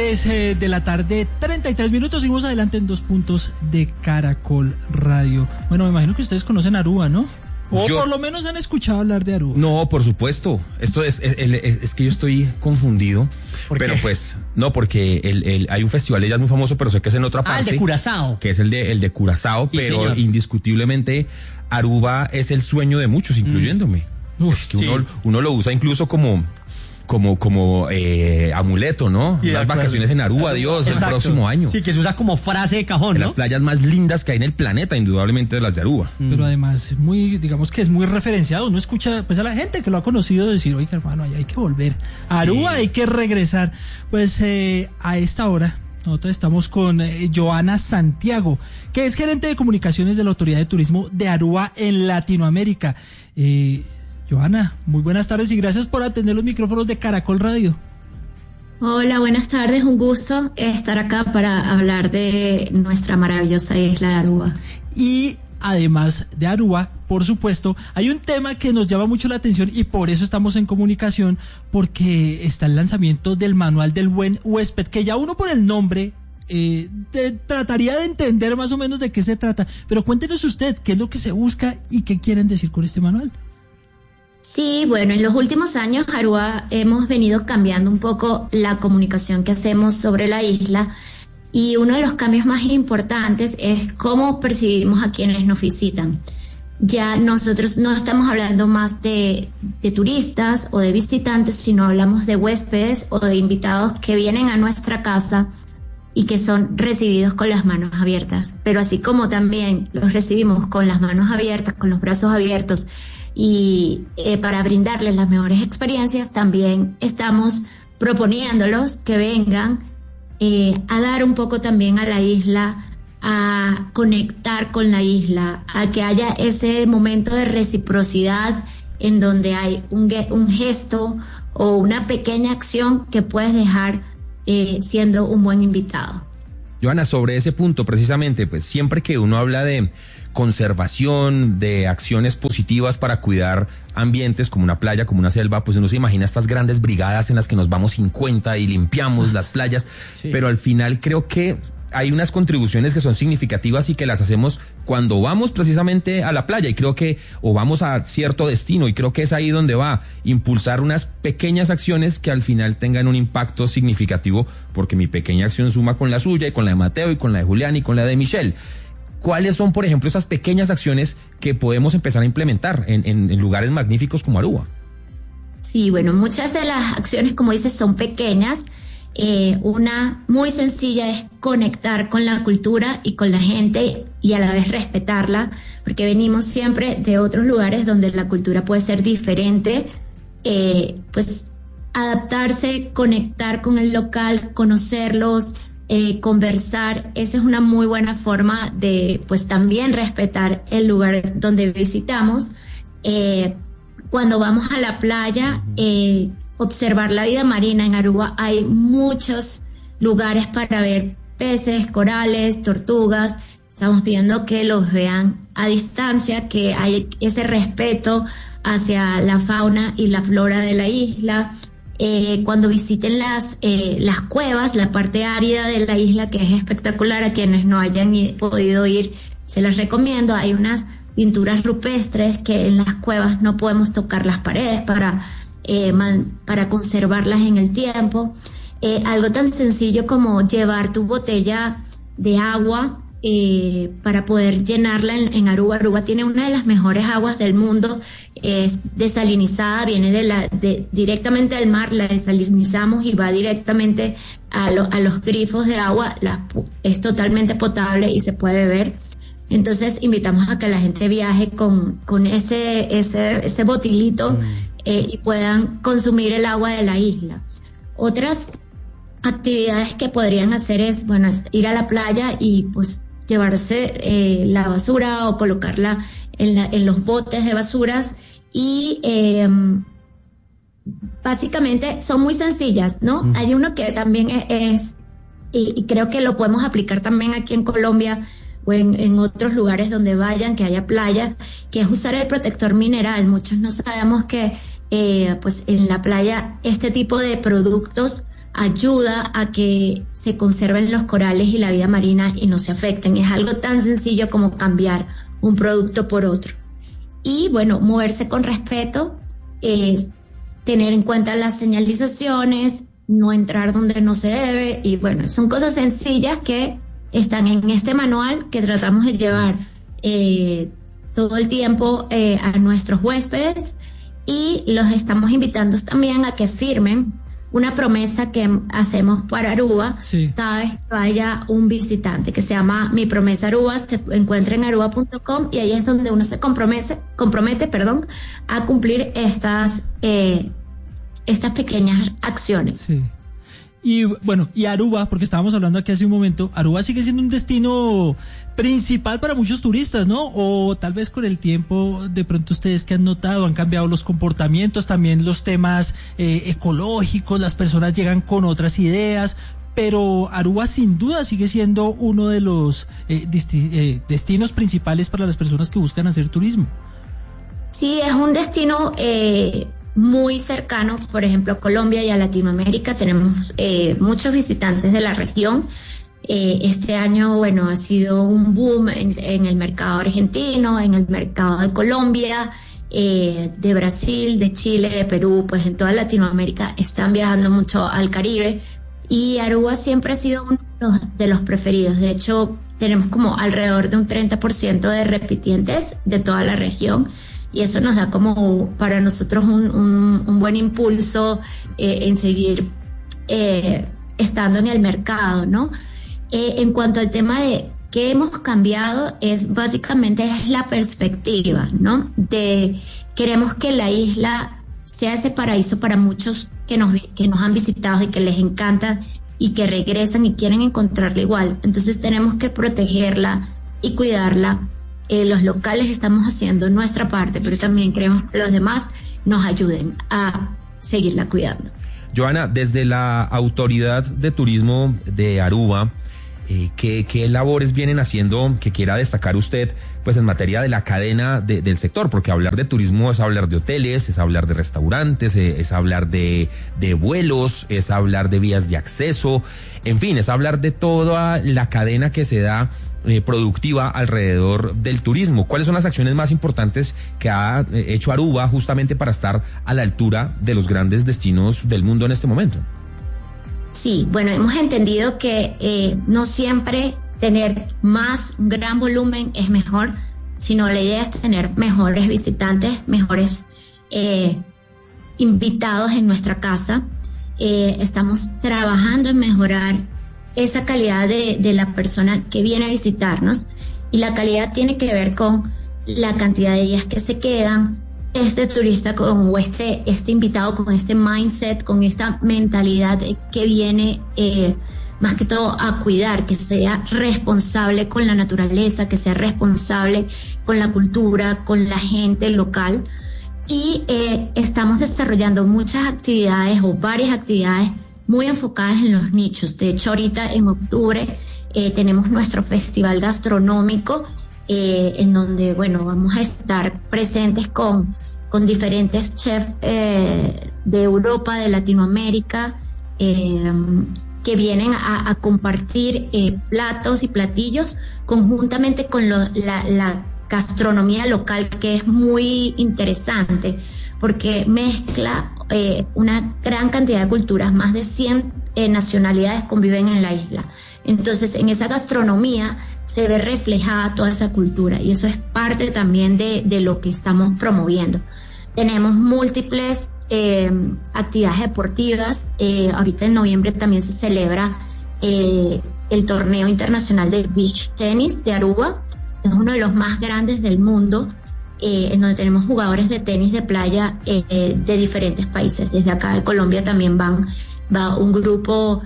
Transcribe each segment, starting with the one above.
3 de la tarde, 33 minutos. Seguimos adelante en 2 puntos de Caracol Radio. Bueno, me imagino que ustedes conocen Aruba, ¿no? O por lo menos han escuchado hablar de Aruba. No, por supuesto. Esto es que yo estoy confundido. Pero pues, no, porque hay un festival de jazz muy famoso, pero sé que es en otra parte. El de Curazao. Que es el de Curazao, sí, pero señor. Indiscutiblemente Aruba es el sueño de muchos, incluyéndome. Es que uno lo usa incluso como amuleto, ¿no? Sí, las vacaciones en Aruba, Dios, exacto. El próximo año. Sí, que se usa como frase de cajón, ¿no? Las playas más lindas que hay en el planeta, indudablemente, de las de Aruba. Pero además, digamos que es muy referenciado. Uno escucha pues a la gente que lo ha conocido decir, oiga, hermano, ahí hay que volver. A Aruba hay que regresar. Pues a esta hora nosotros estamos con Joana Santiago, que es gerente de comunicaciones de la Autoridad de Turismo de Aruba en Latinoamérica. Joana, muy buenas tardes y gracias por atender los micrófonos de Caracol Radio. Hola, buenas tardes, un gusto estar acá para hablar de nuestra maravillosa isla de Aruba. Y además de Aruba, por supuesto, hay un tema que nos llama mucho la atención y por eso estamos en comunicación, porque está el lanzamiento del Manual del Buen Huésped, que ya uno por el nombre trataría de entender más o menos de qué se trata. Pero cuéntenos usted, ¿qué es lo que se busca y qué quieren decir con este manual? Sí, bueno, en los últimos años, Aruba, hemos venido cambiando un poco la comunicación que hacemos sobre la isla y uno de los cambios más importantes es cómo percibimos a quienes nos visitan. Ya nosotros no estamos hablando más de turistas o de visitantes, sino hablamos de huéspedes o de invitados que vienen a nuestra casa y que son recibidos con las manos abiertas. Pero así como también los recibimos con las manos abiertas, con los brazos abiertos, y para brindarles las mejores experiencias, también estamos proponiéndolos que vengan a dar un poco también a la isla, a conectar con la isla, a que haya ese momento de reciprocidad en donde hay un gesto o una pequeña acción que puedes dejar siendo un buen invitado. Joana, sobre ese punto precisamente, pues siempre que uno habla de conservación, de acciones positivas para cuidar ambientes como una playa, como una selva, pues uno se imagina estas grandes brigadas en las que nos vamos 50 y limpiamos las playas, pero al final creo que hay unas contribuciones que son significativas y que las hacemos cuando vamos precisamente a la playa y creo que, o vamos a cierto destino, y creo que es ahí donde va impulsar unas pequeñas acciones que al final tengan un impacto significativo, porque mi pequeña acción suma con la suya y con la de Mateo y con la de Julián y con la de Michelle. ¿Cuáles son, por ejemplo, esas pequeñas acciones que podemos empezar a implementar en lugares magníficos como Aruba? Sí, bueno, muchas de las acciones, como dices, son pequeñas. Una muy sencilla es conectar con la cultura y con la gente y a la vez respetarla, porque venimos siempre de otros lugares donde la cultura puede ser diferente, pues adaptarse, conectar con el local, conocerlos, conversar. Esa es una muy buena forma de pues también respetar el lugar donde visitamos. Cuando vamos a la playa, observar la vida marina. En Aruba hay muchos lugares para ver peces, corales, tortugas. Estamos pidiendo que los vean a distancia, que hay ese respeto hacia la fauna y la flora de la isla. Cuando visiten las cuevas, la parte árida de la isla, que es espectacular, a quienes no hayan podido ir, se las recomiendo. Hay unas pinturas rupestres que en las cuevas no podemos tocar las paredes para conservarlas en el tiempo. Algo tan sencillo como llevar tu botella de agua para poder llenarla en Aruba. Aruba tiene una de las mejores aguas del mundo, es desalinizada, viene directamente del mar, la desalinizamos y va directamente a los grifos de agua, es totalmente potable y se puede beber. Entonces invitamos a que la gente viaje con ese botilito y puedan consumir el agua de la isla. Otras actividades que podrían hacer es ir a la playa y pues llevarse la basura o colocarla en los botes de basuras y básicamente son muy sencillas, ¿no? Hay uno que también es y creo que lo podemos aplicar también aquí en Colombia o en otros lugares donde vayan, que haya playa, que es usar el protector mineral. Muchos no sabemos que pues en la playa este tipo de productos ayuda a que se conserven los corales y la vida marina y no se afecten. Es algo tan sencillo como cambiar un producto por otro. Y bueno, moverse con respeto, es tener en cuenta las señalizaciones, no entrar donde no se debe, y bueno, son cosas sencillas que están en este manual que tratamos de llevar todo el tiempo a nuestros huéspedes, y los estamos invitando también a que firmen una promesa que hacemos para Aruba cada vez que vaya un visitante, que se llama Mi Promesa Aruba. Se encuentra en aruba.com y ahí es donde uno se compromete, a cumplir estas pequeñas acciones. Sí. Y bueno, y Aruba, porque estábamos hablando aquí hace un momento, Aruba sigue siendo un destino principal para muchos turistas, ¿no? O tal vez con el tiempo, de pronto ustedes que han notado, han cambiado los comportamientos, también los temas ecológicos, las personas llegan con otras ideas, pero Aruba sin duda sigue siendo uno de los destinos principales para las personas que buscan hacer turismo. Sí, es un destino muy cercano, por ejemplo, a Colombia y a Latinoamérica. Tenemos muchos visitantes de la región. Este año, bueno, ha sido un boom en el mercado argentino, en el mercado de Colombia, de Brasil, de Chile, de Perú, pues en toda Latinoamérica están viajando mucho al Caribe, y Aruba siempre ha sido uno de los preferidos. De hecho, tenemos como alrededor de un 30% de repitientes de toda la región, y eso nos da como para nosotros un buen impulso en seguir estando en el mercado, ¿no? En cuanto al tema de qué hemos cambiado, es básicamente la perspectiva, ¿no? Queremos que la isla sea ese paraíso para muchos que nos han visitado y que les encanta y que regresan y quieren encontrarla igual. Entonces tenemos que protegerla y cuidarla. Los locales estamos haciendo nuestra parte, pero también queremos que los demás nos ayuden a seguirla cuidando. Johanna, desde la Autoridad de Turismo de Aruba, ¿qué labores vienen haciendo que quiera destacar usted, pues en materia de la cadena del sector? Porque hablar de turismo es hablar de hoteles, es hablar de restaurantes, es hablar de vuelos, es hablar de vías de acceso, en fin, es hablar de toda la cadena que se da productiva alrededor del turismo. ¿Cuáles son las acciones más importantes que ha hecho Aruba justamente para estar a la altura de los grandes destinos del mundo en este momento? Sí, bueno, hemos entendido que no siempre tener un gran volumen es mejor, sino la idea es tener mejores visitantes, mejores invitados en nuestra casa. Estamos trabajando en mejorar esa calidad de la persona que viene a visitarnos, y la calidad tiene que ver con la cantidad de días que se quedan, este turista o este invitado con este mindset, con esta mentalidad que viene más que todo a cuidar, que sea responsable con la naturaleza, que sea responsable con la cultura, con la gente local. Y estamos desarrollando muchas actividades o varias actividades muy enfocadas en los nichos. De hecho, ahorita en octubre tenemos nuestro festival gastronómico, en donde, bueno, vamos a estar presentes con diferentes chefs de Europa, de Latinoamérica, que vienen a compartir platos y platillos conjuntamente con la gastronomía local, que es muy interesante porque mezcla una gran cantidad de culturas. Más de 100 nacionalidades conviven en la isla. Entonces, en esa gastronomía se ve reflejada toda esa cultura, y eso es parte también de lo que estamos promoviendo. Tenemos múltiples actividades deportivas. Ahorita en noviembre también se celebra el torneo internacional de beach tenis de Aruba. Es uno de los más grandes del mundo, en donde tenemos jugadores de tenis de playa de diferentes países. Desde acá de Colombia también va un grupo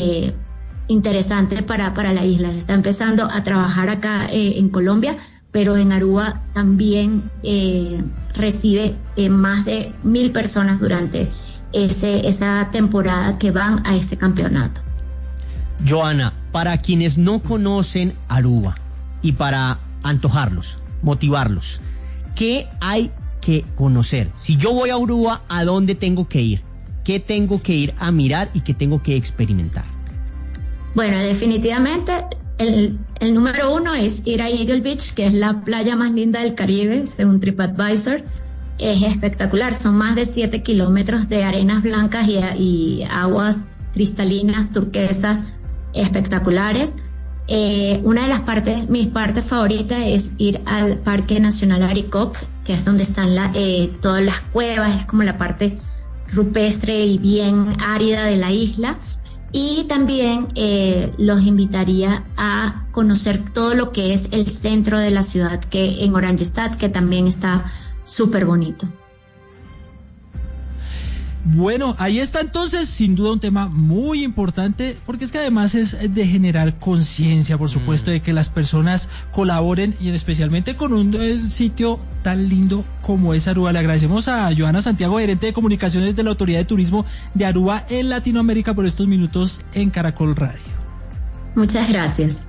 interesante para la isla. Se está empezando a trabajar acá en Colombia, pero en Aruba también recibe más de 1,000 personas durante esa temporada que van a este campeonato. Johanna, para quienes no conocen Aruba y para antojarlos, motivarlos, ¿qué hay que conocer? Si yo voy a Aruba, ¿a dónde tengo que ir? ¿qué tengo que ir a mirar y qué tengo que experimentar? Bueno, definitivamente el número 1 es ir a Eagle Beach, que es la playa más linda del Caribe, según TripAdvisor. Es espectacular, son más de 7 kilómetros de arenas blancas y aguas cristalinas, turquesas, espectaculares. Una de mis partes favoritas es ir al Parque Nacional Arikok, que es donde están todas las cuevas, es como la parte rupestre y bien árida de la isla. Y también los invitaría a conocer todo lo que es el centro de la ciudad, que en Oranjestad, que también está súper bonito. Bueno, ahí está entonces, sin duda un tema muy importante, porque es que además es de generar conciencia, por supuesto, de que las personas colaboren, y especialmente con un sitio tan lindo como es Aruba. Le agradecemos a Johanna Santiago, gerente de comunicaciones de la Autoridad de Turismo de Aruba en Latinoamérica, por estos minutos en Caracol Radio. Muchas gracias.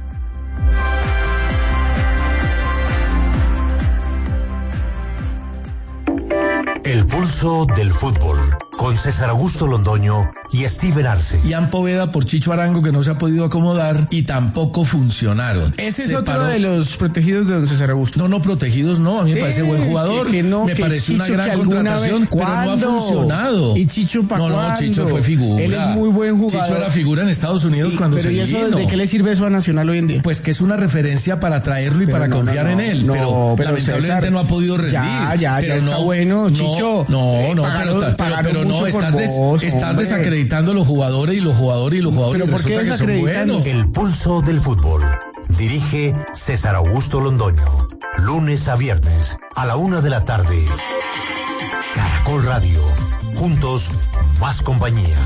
El pulso del fútbol, con César Augusto Londoño y Steven Arce. Ian Poveda por Chicho Arango, que no se ha podido acomodar y tampoco funcionaron. Ese es otro de los protegidos de don César Augusto. No, protegidos no, a mí me parece buen jugador. Me parece una gran contratación, pero no ha funcionado. ¿Y Chicho para cuándo? No, Chicho fue figura. Él es muy buen jugador. Chicho era figura en Estados Unidos cuando se vino. Pero ¿y eso de qué le sirve eso a Nacional hoy en día? Pues que es una referencia para traerlo y para confiar en él, pero lamentablemente César, no ha podido rendir. Ya está bueno, Chicho. Pero no, estás desacreditando a los jugadores y los jugadores. ¿Pero por qué resulta que son buenos? El pulso del fútbol. Dirige César Augusto Londoño. Lunes a viernes a la 1 de la tarde. Caracol Radio. Juntos, más compañía.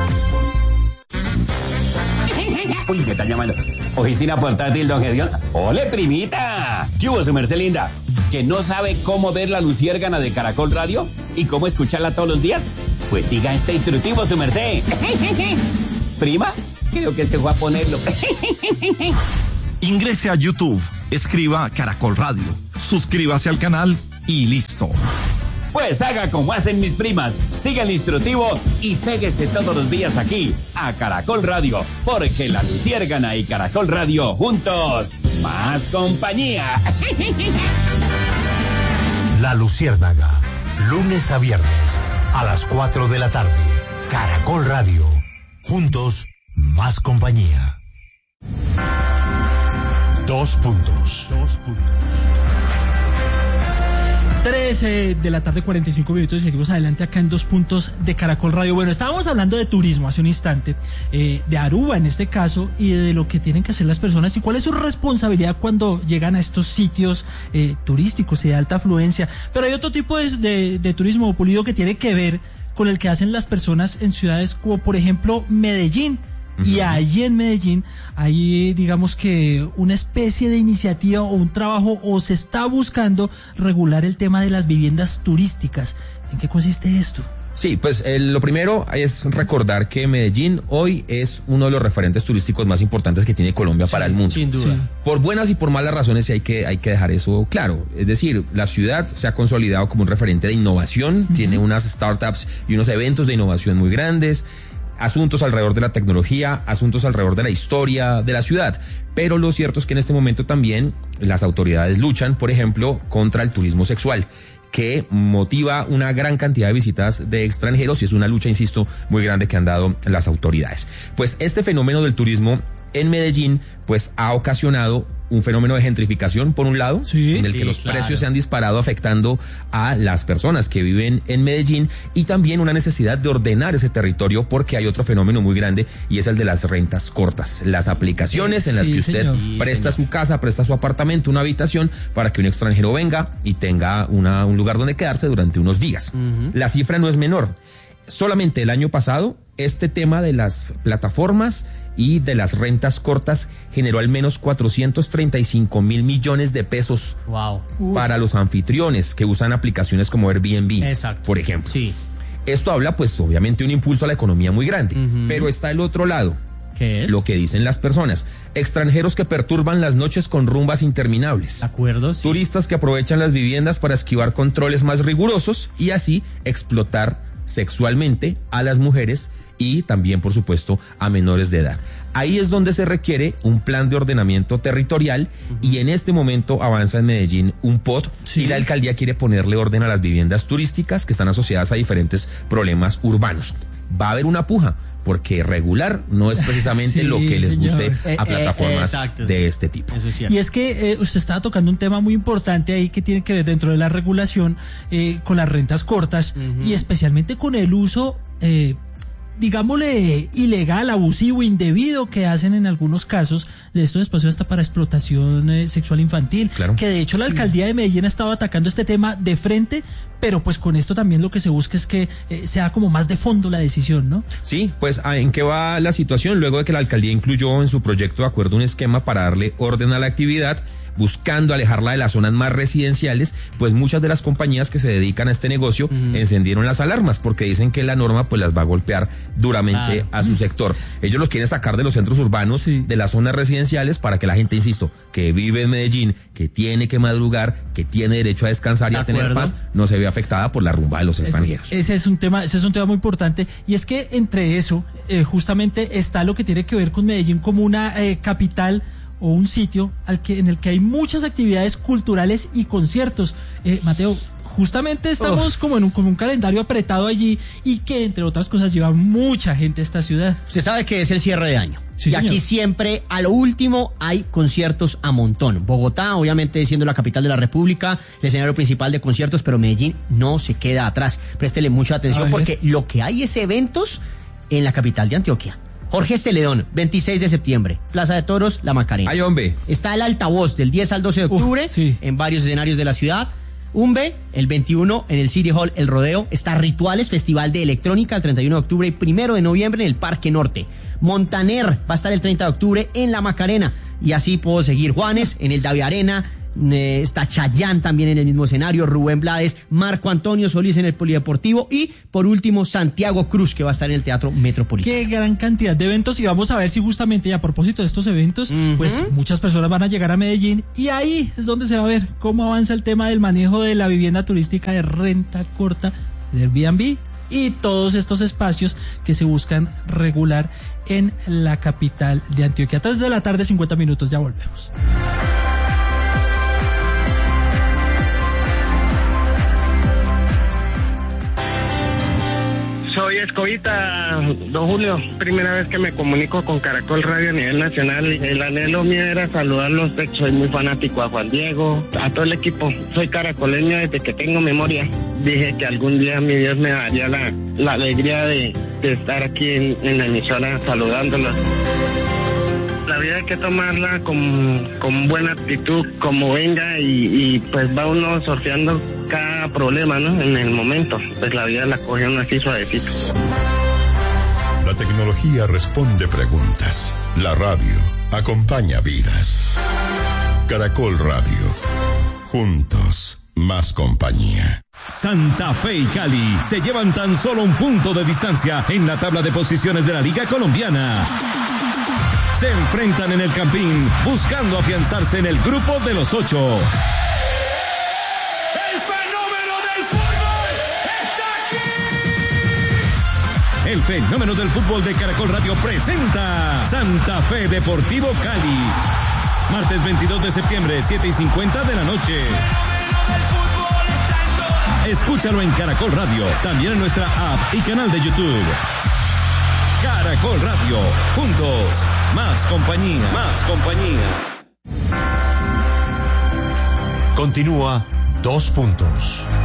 Uy, me están llamando. Oficina portátil, don Gedeón. ¡Ole, primita! ¿Qué hubo, su merced linda? ¿Que no sabe cómo ver la luciérgana de Caracol Radio y cómo escucharla todos los días? Pues siga este instructivo, su merced. ¿Prima? Creo que se fue a ponerlo. Ingrese a YouTube, escriba Caracol Radio, suscríbase al canal y listo. Pues haga como hacen mis primas, siga el instructivo y péguese todos los días aquí, a Caracol Radio, porque la luciérgana y Caracol Radio juntos, más compañía. La Luciérnaga, lunes a viernes a las 4 de la tarde. Caracol Radio, juntos, más compañía. 2 puntos. 3 de la tarde, 45 minutos, y seguimos adelante acá en 2 puntos de Caracol Radio. Bueno, estábamos hablando de turismo hace un instante, de Aruba en este caso, y de lo que tienen que hacer las personas y cuál es su responsabilidad cuando llegan a estos sitios turísticos y de alta afluencia. Pero hay otro tipo de turismo, Pulido, que tiene que ver con el que hacen las personas en ciudades como por ejemplo Medellín. Y allí en Medellín hay, digamos que una especie de iniciativa o un trabajo, o se está buscando regular el tema de las viviendas turísticas. ¿En qué consiste esto? Sí, pues lo primero es recordar que Medellín hoy es uno de los referentes turísticos más importantes que tiene Colombia para el mundo. Sin duda. Sí. Por buenas y por malas razones hay que dejar eso claro. Es decir, la ciudad se ha consolidado como un referente de innovación, tiene unas startups y unos eventos de innovación muy grandes, asuntos alrededor de la tecnología, asuntos alrededor de la historia de la ciudad. Pero lo cierto es que en este momento también las autoridades luchan, por ejemplo, contra el turismo sexual, que motiva una gran cantidad de visitas de extranjeros, y es una lucha, insisto, muy grande que han dado las autoridades. Pues este fenómeno del turismo en Medellín pues ha ocasionado un fenómeno de gentrificación, por un lado, en el que los precios se han disparado, afectando a las personas que viven en Medellín, y también una necesidad de ordenar ese territorio, porque hay otro fenómeno muy grande, y es el de las rentas cortas. Las aplicaciones en las que usted presta su casa, presta su apartamento, una habitación, para que un extranjero venga y tenga un lugar donde quedarse durante unos días. La cifra no es menor. Solamente el año pasado, este tema de las plataformas y de las rentas cortas generó al menos 435 mil millones de pesos para los anfitriones que usan aplicaciones como Airbnb, por ejemplo. Sí. Esto habla, pues, obviamente, un impulso a la economía muy grande. Pero está el otro lado. ¿Qué es? Lo que dicen las personas. Extranjeros que perturban las noches con rumbas interminables. ¿De acuerdo? Sí. Turistas que aprovechan las viviendas para esquivar controles más rigurosos y así explotar sexualmente a las mujeres y también, por supuesto, a menores de edad. Ahí es donde se requiere un plan de ordenamiento territorial y en este momento avanza en Medellín un POT y la alcaldía quiere ponerle orden a las viviendas turísticas que están asociadas a diferentes problemas urbanos. Va a haber una puja, porque regular no es precisamente lo que les guste a plataformas de este tipo. Eso es cierto. Y es que usted estaba tocando un tema muy importante ahí que tiene que ver dentro de la regulación con las rentas cortas y especialmente con el uso digámosle ilegal, abusivo, indebido que hacen en algunos casos de estos espacios hasta para explotación sexual infantil, claro. Que de hecho la alcaldía de Medellín ha estado atacando este tema de frente, pero pues con esto también lo que se busca es que sea como más de fondo la decisión, ¿no? Sí, pues ¿en qué va la situación? Luego de que la alcaldía incluyó en su proyecto de acuerdo un esquema para darle orden a la actividad, buscando alejarla de las zonas más residenciales, pues muchas de las compañías que se dedican a este negocio encendieron las alarmas porque dicen que la norma pues las va a golpear duramente a su sector. Ellos los quieren sacar de los centros urbanos, de las zonas residenciales, para que la gente, insisto, que vive en Medellín, que tiene que madrugar, que tiene derecho a descansar y a tener paz, no se ve afectada por la rumba de los extranjeros. Ese es un tema muy importante, y es que entre eso justamente está lo que tiene que ver con Medellín como una capital o un sitio en el que hay muchas actividades culturales y conciertos. Mateo, justamente estamos como en un calendario apretado allí y que entre otras cosas lleva mucha gente a esta ciudad. Usted sabe que es el cierre de año. Sí, y señor. Aquí siempre, a lo último, hay conciertos a montón. Bogotá, obviamente, siendo la capital de la República, el escenario principal de conciertos, pero Medellín no se queda atrás. Préstele mucha atención porque lo que hay es eventos en la capital de Antioquia. Jorge Celedón, 26 de septiembre, Plaza de Toros, La Macarena. ¡Ay, hombre! Está el Altavoz del 10 al 12 de octubre en varios escenarios de la ciudad. Umbe, el 21 en el City Hall, El Rodeo. Está Rituales, Festival de Electrónica, el 31 de octubre y 1 de noviembre en el Parque Norte. Montaner va a estar el 30 de octubre en La Macarena. Y así puedo seguir. Juanes en el Davi Arena. Está Chayanne también en el mismo escenario, Rubén Blades, Marco Antonio Solís en el Polideportivo y por último Santiago Cruz, que va a estar en el Teatro Metropolitano. Qué gran cantidad de eventos, y vamos a ver si justamente, y a propósito de estos eventos, pues muchas personas van a llegar a Medellín y ahí es donde se va a ver cómo avanza el tema del manejo de la vivienda turística de renta corta, de Airbnb y todos estos espacios que se buscan regular en la capital de Antioquia. 3 de la tarde, 50 minutos, ya volvemos. Soy Escobita, don Julio, primera vez que me comunico con Caracol Radio a nivel nacional. El anhelo mío era saludarlos, soy muy fanático a Juan Diego, a todo el equipo. Soy caracoleño desde que tengo memoria. Dije que algún día mi Dios me daría la alegría de estar aquí en la emisora saludándolos. La vida hay que tomarla con buena actitud, como venga, y pues va uno sorteando cada problema, ¿no? En el momento, pues la vida la coge uno así suavecito. La tecnología responde preguntas. La radio acompaña vidas. Caracol Radio. Juntos, más compañía. Santa Fe y Cali se llevan tan solo un punto de distancia en la tabla de posiciones de la Liga Colombiana. Se enfrentan en el Campín buscando afianzarse en el grupo de los 8. El fenómeno del fútbol de Caracol Radio presenta Santa Fe Deportivo Cali. Martes 22 de septiembre, 7:50 de la noche. Escúchalo en Caracol Radio, también en nuestra app y canal de YouTube. Caracol Radio, juntos, más compañía, más compañía. Continúa 2 puntos.